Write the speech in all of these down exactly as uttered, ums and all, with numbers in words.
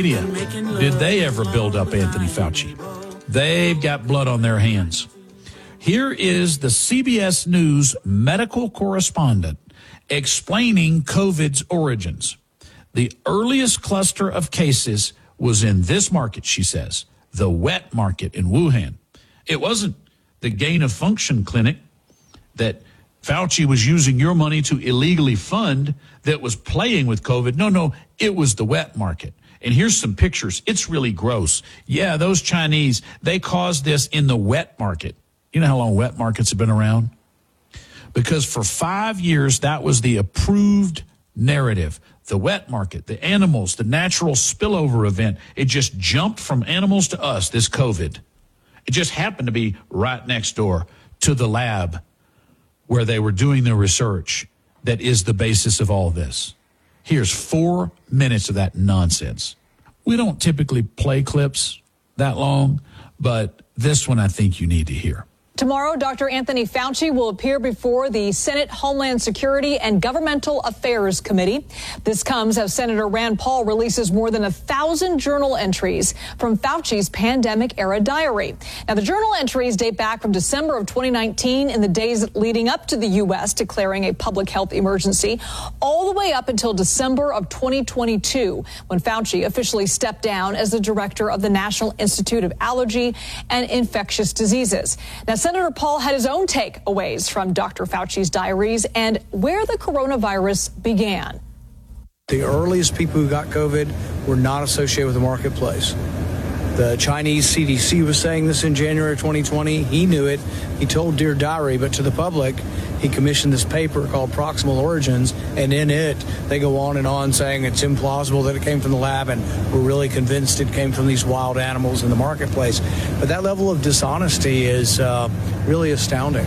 media, did they ever build up Anthony Fauci? They've got blood on their hands. Here is the C B S News medical correspondent explaining COVID's origins. The earliest cluster of cases was in this market, she says, the wet market in Wuhan. It wasn't the gain of function clinic that Fauci was using your money to illegally fund that was playing with COVID. No, no, it was the wet market. And here's some pictures. It's really gross. Yeah, those Chinese, they caused this in the wet market. You know how long wet markets have been around? Because for five years, that was the approved narrative. The wet market, the animals, the natural spillover event, it just jumped from animals to us, this COVID. It just happened to be right next door to the lab where they were doing the research that is the basis of all this. Here's four minutes of that nonsense. We don't typically play clips that long, but this one I think you need to hear. Tomorrow, Doctor Anthony Fauci will appear before the Senate Homeland Security and Governmental Affairs Committee. This comes as Senator Rand Paul releases more than a thousand journal entries from Fauci's pandemic-era diary. Now, the journal entries date back from December of twenty nineteen in the days leading up to the U S declaring a public health emergency, all the way up until December of twenty twenty-two, when Fauci officially stepped down as the director of the National Institute of Allergy and Infectious Diseases. Now, Senator Paul had his own takeaways from Doctor Fauci's diaries and where the coronavirus began. The earliest people who got COVID were not associated with the marketplace. The Chinese C D C was saying this in January twenty twenty. He knew it. He told Dear Diary, but to the public, he commissioned this paper called Proximal Origins, and in it, they go on and on saying it's implausible that it came from the lab, and we're really convinced it came from these wild animals in the marketplace. But that level of dishonesty is uh, really astounding.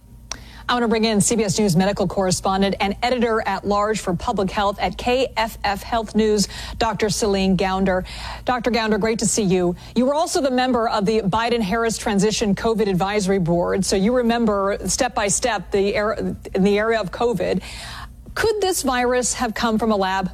I want to bring in C B S News medical correspondent and editor-at-large for public health at K F F Health News, Doctor Celine Gounder. Doctor Gounder, great to see you. You were also the member of the Biden-Harris Transition COVID Advisory Board, so you remember step-by-step the era, in the area of COVID. Could this virus have come from a lab?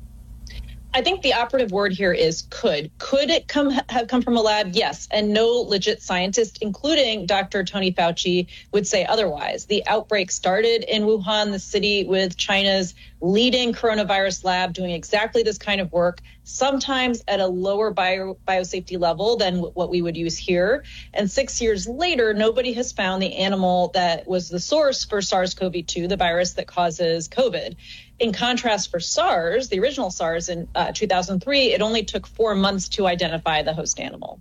I think the operative word here is could. Could it come have come from a lab? Yes. And no legit scientist, including Doctor Tony Fauci, would say otherwise. The outbreak started in Wuhan, the city with China's leading coronavirus lab doing exactly this kind of work, sometimes at a lower bio, biosafety level than what we would use here. And six years later, nobody has found the animal that was the source for SARS-C o V two, the virus that causes COVID. In contrast, for SARS, the original SARS in uh, two thousand three, it only took four months to identify the host animal.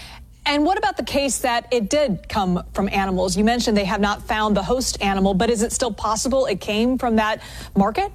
And what about the case that it did come from animals? You mentioned they have not found the host animal, but is it still possible it came from that market?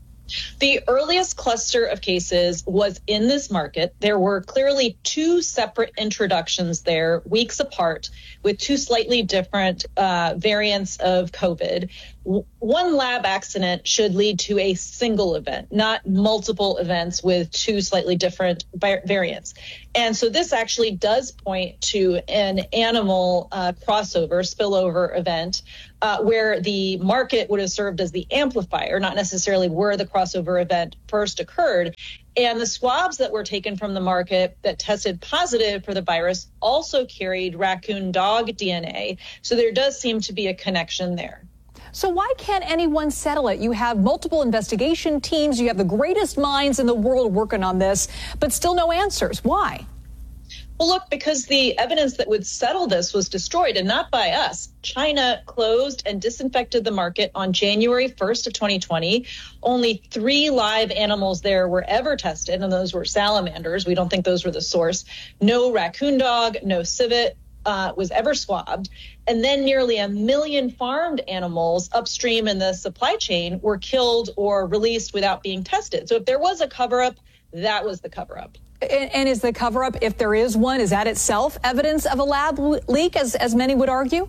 The earliest cluster of cases was in this market. There were clearly two separate introductions there, weeks apart, with two slightly different uh, variants of COVID. W- one lab accident should lead to a single event, not multiple events with two slightly different vi- variants. And so this actually does point to an animal uh, crossover, spillover event, uh, where the market would have served as the amplifier, not necessarily where the crossover event first occurred. And the swabs that were taken from the market that tested positive for the virus also carried raccoon dog D N A. So there does seem to be a connection there. So why can't anyone settle it? You have multiple investigation teams. You have the greatest minds in the world working on this, but still no answers. Why? Well, look, because the evidence that would settle this was destroyed, and not by us. China closed and disinfected the market on January first of twenty twenty. Only three live animals there were ever tested, and those were salamanders. We don't think those were the source. No raccoon dog, no civet uh, was ever swabbed. And then nearly a million farmed animals upstream in the supply chain were killed or released without being tested. So if there was a cover-up, that was the cover-up. And is the cover-up, if there is one, is that itself evidence of a lab leak, as, as many would argue?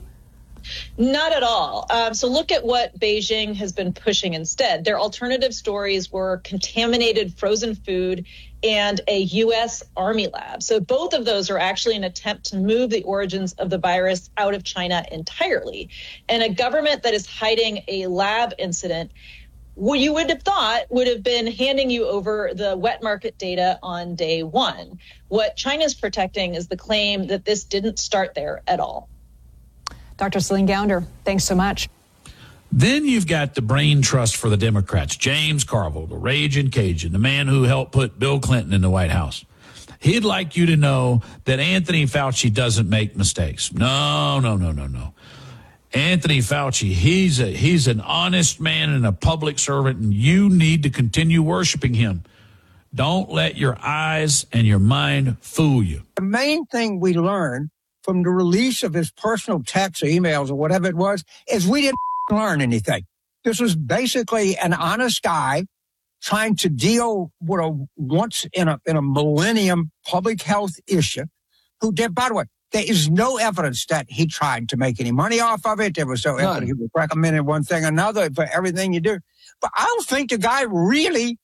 Not at all. Um, so look at what Beijing has been pushing instead. Their alternative stories were contaminated frozen food and a U S Army lab. So both of those are actually an attempt to move the origins of the virus out of China entirely. And a government that is hiding a lab incident what you would have thought would have been handing you over the wet market data on day one. What China's protecting is the claim that this didn't start there at all. Doctor Celine Gounder, thanks so much. Then you've got the brain trust for the Democrats, James Carville, the raging Cajun, the man who helped put Bill Clinton in the White House. He'd like you to know that Anthony Fauci doesn't make mistakes. No, no, no, no, no. Anthony Fauci, he's a he's an honest man and a public servant, and you need to continue worshiping him. Don't let your eyes and your mind fool you. The main thing we learned from the release of his personal texts or emails or whatever it was is we didn't learn anything. This was basically an honest guy trying to deal with a once in a in a millennium public health issue who did, by the way, there is no evidence that he tried to make any money off of it. There was no evidence he was recommending one thing or another for everything you do. But I don't think the guy really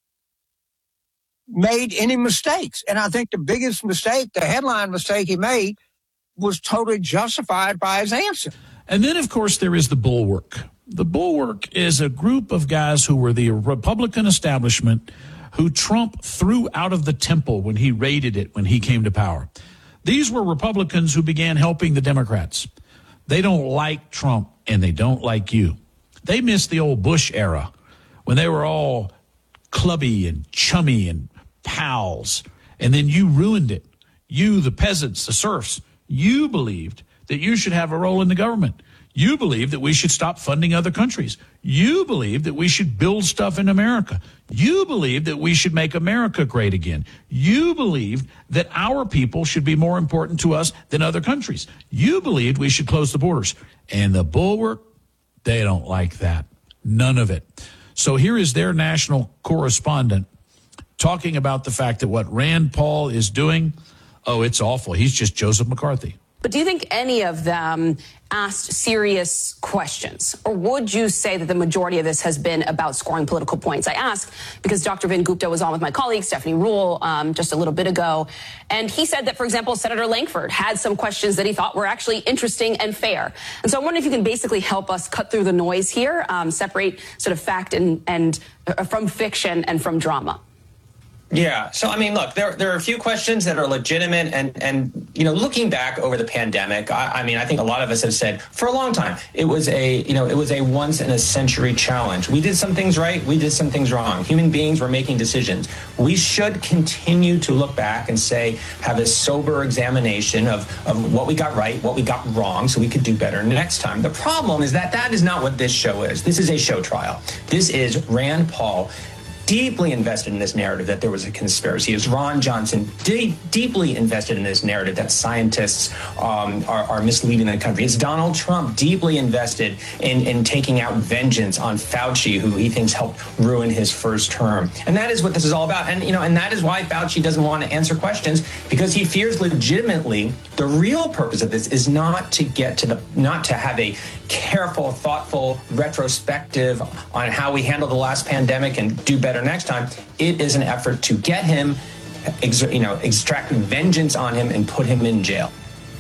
made any mistakes. And I think the biggest mistake, the headline mistake he made, was totally justified by his answer. And then, of course, there is the Bulwark. The Bulwark is a group of guys who were the Republican establishment who Trump threw out of the temple when he raided it when he came to power. These were Republicans who began helping the Democrats. They don't like Trump, and they don't like you. They missed the old Bush era when they were all clubby and chummy and pals, and then you ruined it. You, the peasants, the serfs, you believed that you should have a role in the government. You believe that we should stop funding other countries. You believe that we should build stuff in America. You believe that we should make America great again. You believe that our people should be more important to us than other countries. You believed we should close the borders. And the Bulwark, they don't like that. None of it. So here is their national correspondent talking about the fact that what Rand Paul is doing, oh, it's awful. He's just Joseph McCarthy. But do you think any of them asked serious questions? Or would you say that the majority of this has been about scoring political points? I ask because Doctor Vin Gupta was on with my colleague, Stephanie Ruhle, um, just a little bit ago. And he said that, for example, Senator Lankford had some questions that he thought were actually interesting and fair. And so I wonder if you can basically help us cut through the noise here, um, separate sort of fact and, and uh, from fiction and from drama. Yeah. So, I mean, look, there there are a few questions that are legitimate. And, and you know, looking back over the pandemic, I, I mean, I think a lot of us have said for a long time, it was a, you know, it was a once in a century challenge. We did some things right. We did some things wrong. Human beings were making decisions. We should continue to look back and say, have a sober examination of, of what we got right, what we got wrong, so we could do better next time. The problem is that that is not what this show is. This is a show trial. This is Rand Paul deeply invested in this narrative that there was a conspiracy. Is Ron Johnson de- deeply invested in this narrative that scientists um, are, are misleading the country? Is Donald Trump deeply invested in, in taking out vengeance on Fauci, who he thinks helped ruin his first term? And that is what this is all about. And, you know, and that is why Fauci doesn't want to answer questions, because he fears legitimately the real purpose of this is not to get to the, not to have a careful, thoughtful retrospective on how we handled the last pandemic and do better next time. It is an effort to get him, ex- you know, extract vengeance on him and put him in jail.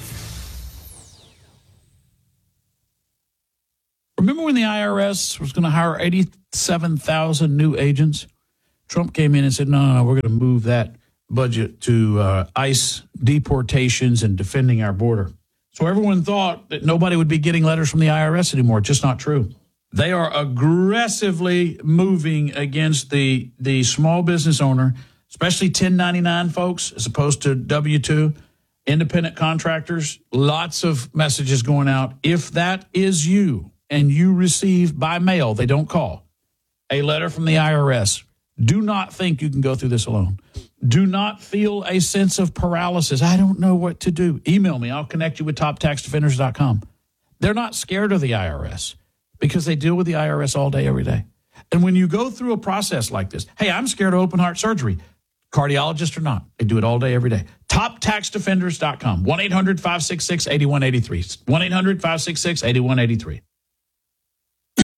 Remember when the I R S was going to hire eighty-seven thousand new agents? Trump came in and said, no, no, no, we're going to move that budget to uh, ICE deportations and defending our border. So everyone thought that nobody would be getting letters from the I R S anymore. Just not true. They are aggressively moving against the the small business owner, especially ten ninety-nine folks, as opposed to W two, independent contractors. Lots of messages going out. If that is you and you receive by mail, they don't call, a letter from the I R S, do not think you can go through this alone. Do not feel a sense of paralysis. I don't know what to do. Email me. I'll connect you with top tax defenders dot com. They're not scared of the I R S because they deal with the I R S all day, every day. And when you go through a process like this, hey, I'm scared of open heart surgery, cardiologist or not, they do it all day, every day. top tax defenders dot com, one eight hundred five six six eight one eight three, one eight hundred five six six eight one eight three.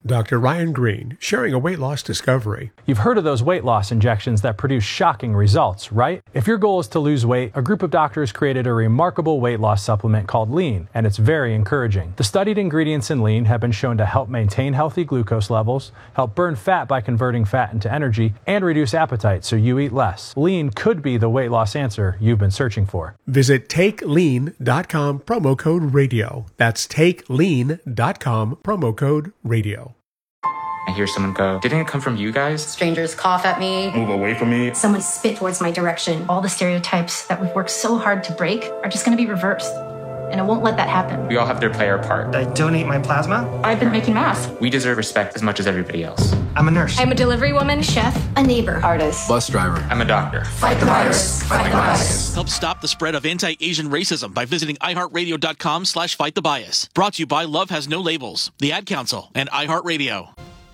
Doctor Ryan Green, sharing a weight loss discovery. You've heard of those weight loss injections that produce shocking results, right? If your goal is to lose weight, a group of doctors created a remarkable weight loss supplement called Lean, and it's very encouraging. The studied ingredients in Lean have been shown to help maintain healthy glucose levels, help burn fat by converting fat into energy, and reduce appetite so you eat less. Lean could be the weight loss answer you've been searching for. Visit take lean dot com, promo code radio. That's take lean dot com, promo code radio. I hear someone go, didn't it come from you guys? Strangers cough at me. Move away from me. Someone spit towards my direction. All the stereotypes that we've worked so hard to break are just going to be reversed. And I won't let that happen. We all have to play our part. I donate my plasma. I've been making masks. We deserve respect as much as everybody else. I'm a nurse. I'm a delivery woman, chef, a neighbor, artist, bus driver. I'm a doctor. Fight the virus. Fight the bias. Help stop the spread of anti-Asian racism by visiting iHeartRadio.com slash fight the bias. Brought to you by Love Has No Labels, the Ad Council, and iHeartRadio.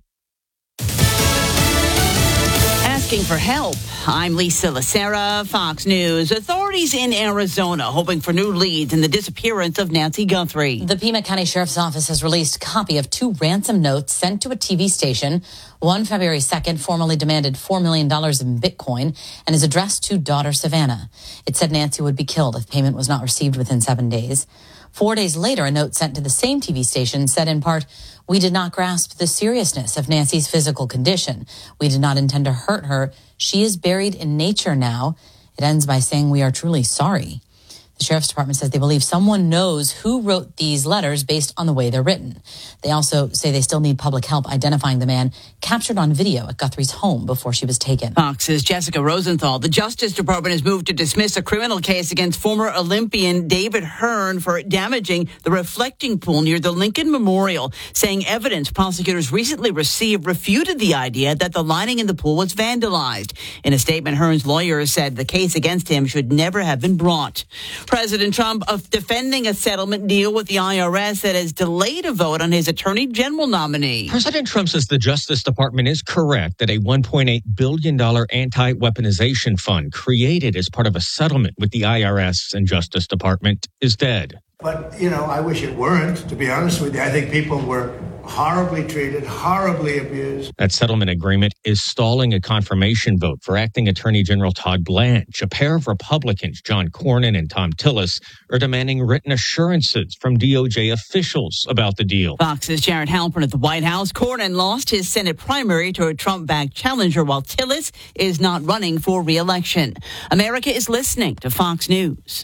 Asking for help. I'm Lisa Lacera, Fox News. Authorities in Arizona hoping for new leads in the disappearance of Nancy Guthrie. The Pima County Sheriff's Office has released a copy of two ransom notes sent to a T V station. One, February second, formally demanded four million dollars in Bitcoin and is addressed to daughter Savannah. It said Nancy would be killed if payment was not received within seven days. Four days later, a note sent to the same T V station said in part, "We did not grasp the seriousness of Nancy's physical condition. We did not intend to hurt her. She is buried in nature now." It ends by saying, "We are truly sorry." The Sheriff's Department says they believe someone knows who wrote these letters based on the way they're written. They also say they still need public help identifying the man captured on video at Guthrie's home before she was taken. Fox's Jessica Rosenthal. The Justice Department has moved to dismiss a criminal case against former Olympian David Hearn for damaging the reflecting pool near the Lincoln Memorial, saying evidence prosecutors recently received refuted the idea that the lining in the pool was vandalized. In a statement, Hearn's lawyers said the case against him should never have been brought. President Trump of defending a settlement deal with the I R S that has delayed a vote on his attorney general nominee. President Trump says the Justice Department is correct that a one point eight billion dollars anti-weaponization fund created as part of a settlement with the I R S and Justice Department is dead. But, you know, I wish it weren't, to be honest with you. I think people were horribly treated, horribly abused. That settlement agreement is stalling a confirmation vote for acting Attorney General Todd Blanche. A pair of Republicans, John Cornyn and Tom Tillis, are demanding written assurances from D O J officials about the deal. Fox's Jared Halpern at the White House. Cornyn lost his Senate primary to a Trump-backed challenger, while Tillis is not running for re-election. America is listening to Fox News.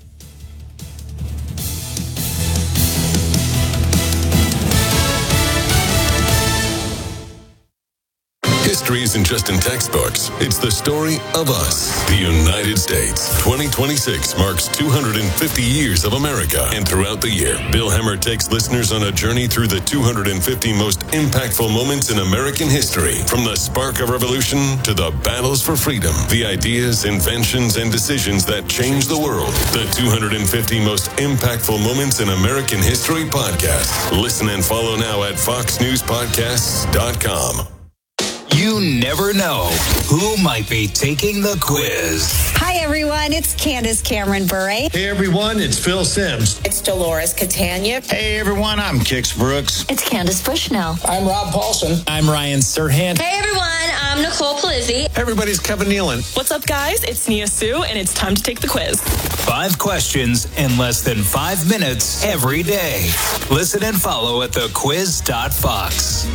History isn't just in textbooks. It's the story of us, the United States. twenty twenty-six marks two hundred fifty years of America. And throughout the year, Bill Hemmer takes listeners on a journey through the two hundred fifty most impactful moments in American history. From the spark of revolution to the battles for freedom, the ideas, inventions, and decisions that changed the world. The two hundred fifty most impactful moments in American history podcast. Listen and follow now at fox news podcasts dot com. You never know who might be taking the quiz. Hi, everyone. It's Candace Cameron Bure. Hey, everyone. It's Phil Sims. It's Dolores Catania. Hey, everyone. I'm Kix Brooks. It's Candace Bushnell. I'm Rob Paulson. I'm Ryan Serhant. Hey, everyone. I'm Nicole Palizzi. Everybody's Kevin Nealon. What's up, guys? It's Nia Sue, and it's time to take the quiz. Five questions in less than five minutes every day. Listen and follow at the quiz dot fox.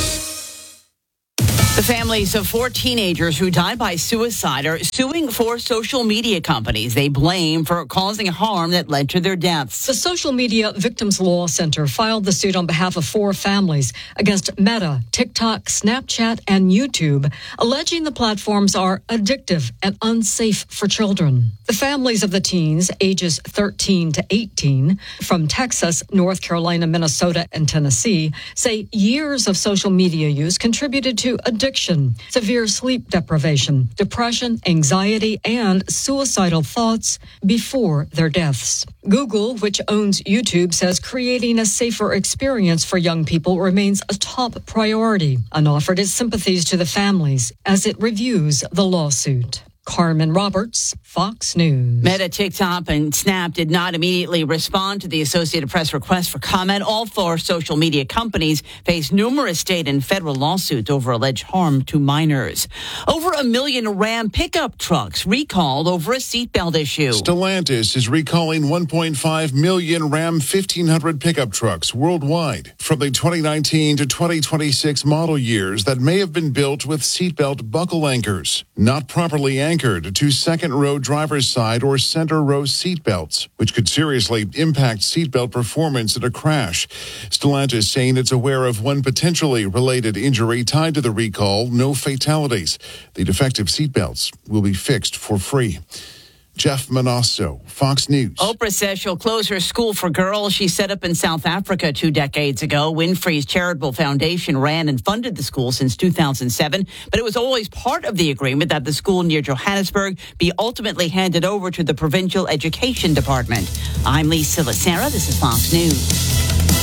The families of four teenagers who died by suicide are suing four social media companies they blame for causing harm that led to their deaths. The Social Media Victims Law Center filed the suit on behalf of four families against Meta, TikTok, Snapchat, and YouTube, alleging the platforms are addictive and unsafe for children. The families of the teens, ages thirteen to eighteen, from Texas, North Carolina, Minnesota, and Tennessee, say years of social media use contributed to addiction. Addiction, severe sleep deprivation, depression, anxiety, and suicidal thoughts before their deaths. Google, which owns YouTube, says creating a safer experience for young people remains a top priority and offered its sympathies to the families as it reviews the lawsuit. Carmen Roberts, Fox News. Meta, TikTok, and Snap did not immediately respond to the Associated Press request for comment. All four social media companies face numerous state and federal lawsuits over alleged harm to minors. Over a million Ram pickup trucks recalled over a seatbelt issue. Stellantis is recalling one point five million Ram fifteen hundred pickup trucks worldwide from the twenty nineteen to twenty twenty-six model years that may have been built with seatbelt buckle anchors, not properly anchored to second row driver's side or center row seatbelts, which could seriously impact seatbelt performance in a crash. Stellantis saying it's aware of one potentially related injury tied to the recall, no fatalities. The defective seatbelts will be fixed for free. Jeff Manasso, Fox News. Oprah says she'll close her school for girls she set up in South Africa two decades ago. Winfrey's charitable foundation ran and funded the school since two thousand seven, but it was always part of the agreement that the school near Johannesburg be ultimately handed over to the provincial education department. I'm Lisa Lacera. This is Fox News.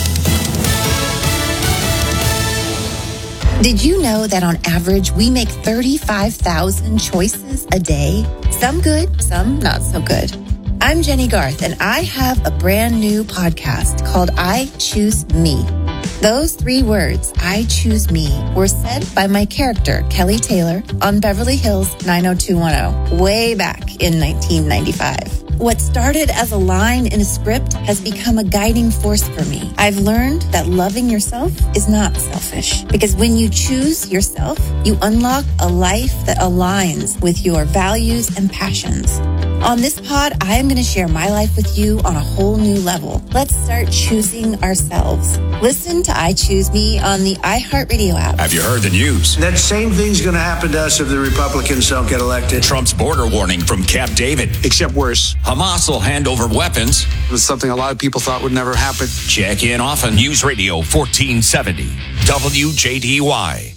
Did you know that on average, we make thirty-five thousand choices a day? Some good, some not so good. I'm Jenny Garth, and I have a brand new podcast called I Choose Me. Those three words, I choose me, were said by my character, Kelly Taylor, on Beverly Hills nine oh two one oh, way back in nineteen ninety-five. What started as a line in a script has become a guiding force for me. I've learned that loving yourself is not selfish, because when you choose yourself, you unlock a life that aligns with your values and passions. On this pod, I am going to share my life with you on a whole new level. Let's start choosing ourselves. Listen to I Choose Me on the iHeartRadio app. Have you heard the news? That same thing's going to happen to us if the Republicans don't get elected. Trump's border warning from Camp David. Except worse. Hamas will hand over weapons. It was something a lot of people thought would never happen. Check in often. News Radio fourteen seventy. W J D Y.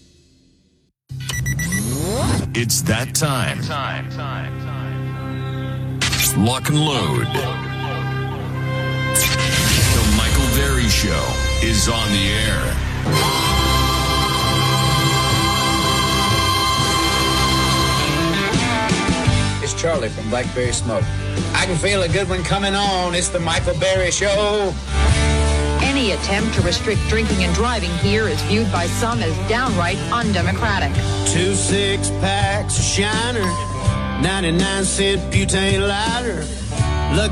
It's that time. Time, time, time. Lock and load. The Michael Berry Show is on the air. It's Charlie from Blackberry Smoke. I can feel a good one coming on. It's the Michael Berry Show. Any attempt to restrict drinking and driving here is viewed by some as downright undemocratic. Two six packs of Shiner, ninety-nine cent butane lighter.